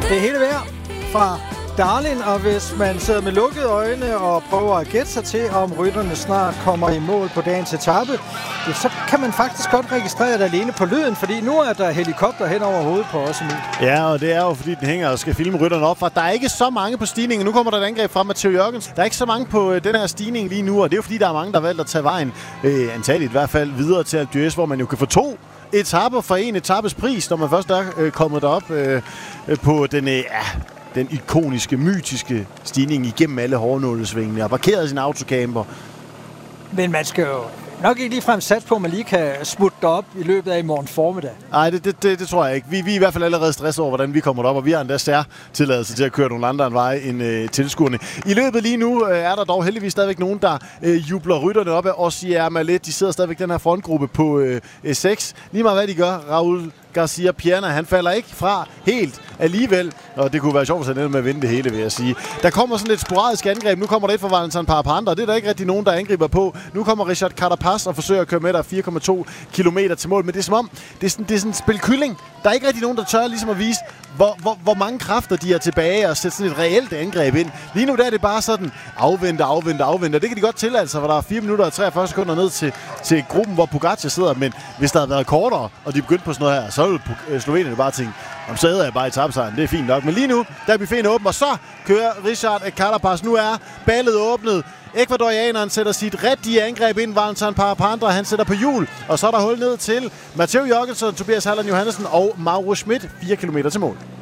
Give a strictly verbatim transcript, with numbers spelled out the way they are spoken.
Det er hele værd fra Darlin, og hvis man sidder med lukkede øjne og prøver at gætte sig til, om rytterne snart kommer i mål på dagens etape, så kan man faktisk godt registrere det alene på lyden, fordi nu er der helikopter hen over hovedet på os. Ja, og det er jo, fordi den hænger og skal filme rytterne op fra. Der er ikke så mange på stigningen. Nu kommer der et angreb fra Matteo Jørgensen. Der er ikke så mange på øh, den her stigning lige nu, og det er jo, fordi der er mange, der har valgt at tage vejen, øh, antageligt i hvert fald, videre til Alpe d'Huez, hvor man jo kan få to etaper for en etapes pris, når man først er øh, kommet derop øh, øh, på den, øh, ja, den ikoniske, mytiske stigning igennem alle hårnålesvingene og parkeret sin autocamper. Men man skal jo nok ikke ligefrem sat på, at man lige kan smutte derop i løbet af i morgen formiddag. Nej, det, det, det, det tror jeg ikke. Vi, vi er i hvert fald allerede stresset over, hvordan vi kommer derop, og vi har endda særtilladelse til at køre nogle andre veje end øh, tilskuerne. I løbet lige nu øh, er der dog heldigvis stadigvæk nogen, der øh, jubler rytterne op af Ossier Malet. De sidder stadigvæk den her frontgruppe på øh, seks. Lige meget hvad de gør, Raul Garcia Pierna, han falder ikke fra helt alligevel, og det kunne være sjovt, hvis han ender med at vinde det hele, vil jeg sige. Der kommer sådan lidt sporadisk angreb. Nu kommer der et fra Valentin Parapanda, og det er der ikke rigtig nogen, der angriber på. Nu kommer Richard Carapaz og forsøger at køre med der fire komma to kilometer til mål, men det er som om, det er sådan, det er sådan et spil kylling. Der er ikke rigtig nogen, der tør ligesom at vise, hvor, hvor, hvor mange kræfter de er tilbage og sætte sådan et reelt angreb ind. Lige nu der er det bare sådan, afvente, afvente, afvente. Det kan de godt tillade sig, for der er fire minutter og treogfyrre sekunder ned til, til gruppen, hvor Pogacar sidder, men hvis der havde været kortere, og de begyndte på sådan noget her, så ville Slovenerne bare tænke, om så æder jeg bare i tabsejren, det er fint nok. Men lige nu, der er buffeten åben, og så kører Richard Carapaz. Nu er ballet åbnet. Ecuadorianeren sætter sit rigtige angreb ind. Valentin Parapanda, han sætter på hjul. Og så er der hul ned til Matteo Jørgensen, Tobias Halland Johannessen og Mauro Schmidt. fire kilometer til mål.